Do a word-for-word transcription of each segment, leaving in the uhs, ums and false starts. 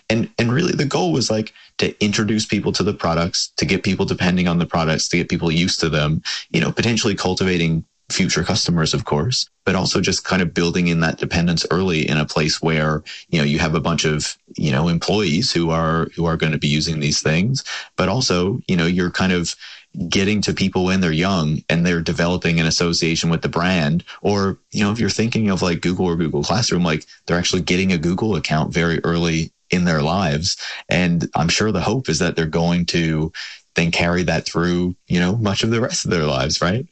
And and really the goal was like to introduce people to the products, to get people depending on the products, to get people used to them, you know, potentially cultivating future customers, of course, but also just kind of building in that dependence early in a place where, you know, you have a bunch of, you know, employees who are, who are going to be using these things, but also, you know, you're kind of getting to people when they're young and they're developing an association with the brand. Or, you know, if you're thinking of like Google or Google Classroom, like they're actually getting a Google account very early in their lives. And I'm sure the hope is that they're going to then carry that through, you know, much of the rest of their lives, right?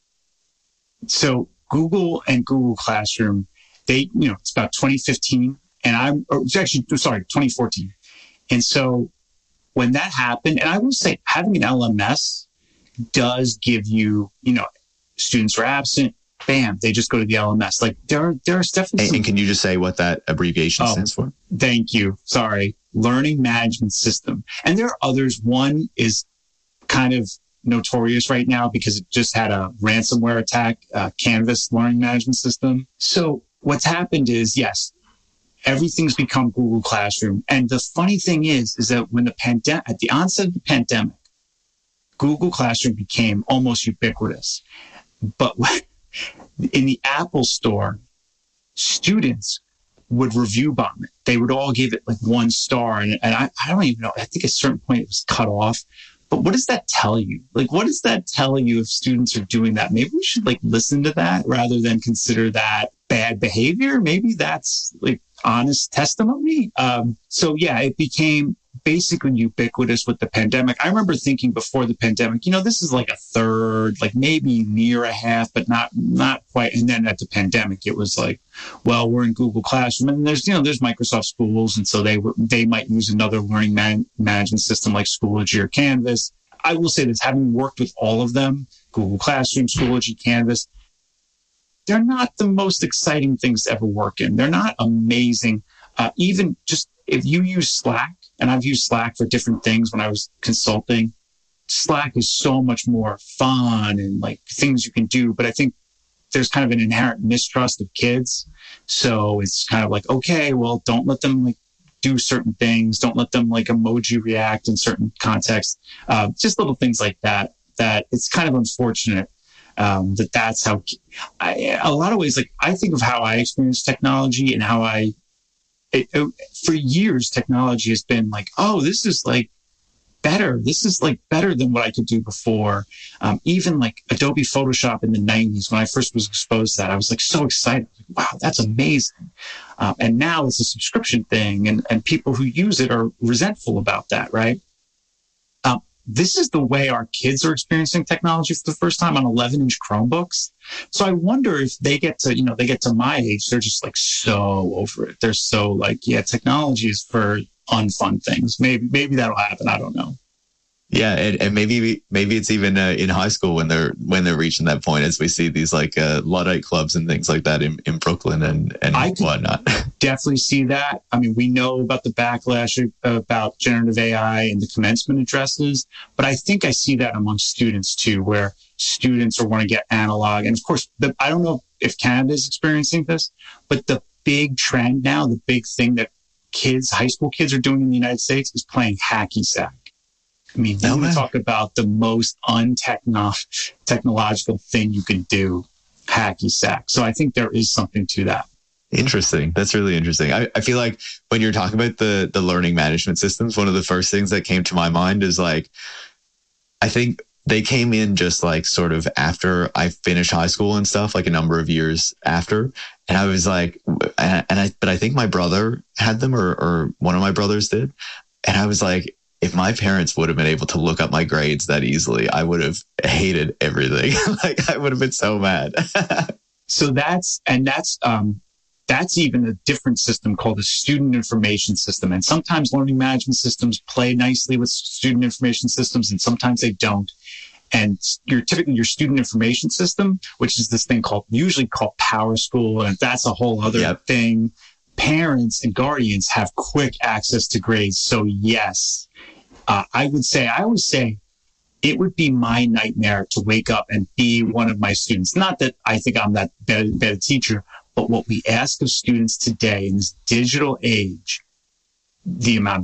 So Google and Google Classroom, they, you know, it's about twenty fifteen and I'm, or it's actually, sorry, twenty fourteen. And so when that happened, and I will say having an L M S does give you, you know, students are absent, bam, they just go to the L M S. Like there, there's definitely. And, and can you just say what that abbreviation oh, stands for? Thank you. Sorry. Learning Management System. And there are others. One is kind of notorious right now because it just had a ransomware attack, uh, Canvas Learning Management System. So what's happened is, yes, everything's become Google Classroom. And the funny thing is, is that when the pandemic, at the onset of the pandemic, Google Classroom became almost ubiquitous. But in the Apple Store, students would review bomb it. They would all give it like one star. And, and I, I don't even know. I think at a certain point it was cut off. But what does that tell you? Like, what does that tell you if students are doing that? Maybe we should like listen to that rather than consider that bad behavior. Maybe that's like honest testimony. Um, so yeah, it became basically ubiquitous with the pandemic. I remember thinking before the pandemic, you know, this is like a third, like maybe near a half, but not, not quite. And then at the pandemic, it was like, well, we're in Google Classroom and there's, you know, there's Microsoft Schools. And so they were, they might use another learning man- management system like Schoology or Canvas. I will say this, having worked with all of them, Google Classroom, Schoology, Canvas, they're not the most exciting things to ever work in. They're not amazing. Uh, even just if you use Slack, and I've used Slack for different things when I was consulting, Slack is so much more fun and like things you can do. But I think there's kind of an inherent mistrust of kids. So it's kind of like, okay, well, don't let them like do certain things. Don't let them like emoji react in certain contexts. Uh, just little things like that, that it's kind of unfortunate. Um, that that's how I, a lot of ways, like I think of how I experience technology and how I, it, it, for years, technology has been like, oh, this is like better. This is like better than what I could do before. Um, even like Adobe Photoshop in the nineties, when I first was exposed to that, I was like so excited. Like, wow, that's amazing. Um, and now it's a subscription thing and, and people who use it are resentful about that, right? Um, this is the way our kids are experiencing technology for the first time on eleven inch Chromebooks. So I wonder if they get to, you know, they get to my age, they're just like so over it. They're so like, yeah, technology is for unfun things. Maybe, maybe that'll happen. I don't know. Yeah, and, and maybe maybe it's even uh, in high school when they're when they're reaching that point, as we see these like uh, Luddite clubs and things like that in, in Brooklyn and and I whatnot. Definitely see that. I mean, we know about the backlash about generative A I and the commencement addresses, but I think I see that among students too, where students are want to get analog. And of course, the, I don't know if Canada is experiencing this, but the big trend now, the big thing that kids, high school kids are doing in the United States is playing hacky sack. I mean, you want to talk about the most untechnological thing you can do, hacky sack. So I think there is something to that. Interesting. That's really interesting. I, I feel like when you're talking about the the learning management systems, one of the first things that came to my mind is like, I think they came in just like sort of after I finished high school and stuff, like a number of years after. And I was like, and I, but I think my brother had them or, or one of my brothers did. And I was like, if my parents would have been able to look up my grades that easily, I would have hated everything. Like I would have been so mad. So that's, and that's, um, that's even a different system called the student information system. And sometimes learning management systems play nicely with student information systems and sometimes they don't. And your typically your student information system, which is this thing called, usually called PowerSchool. And that's a whole other yep. thing. Parents and guardians have quick access to grades. So yes, uh, I would say, I would say it would be my nightmare to wake up and be one of my students. Not that I think I'm that bad, bad a teacher, but what we ask of students today in this digital age, the amount of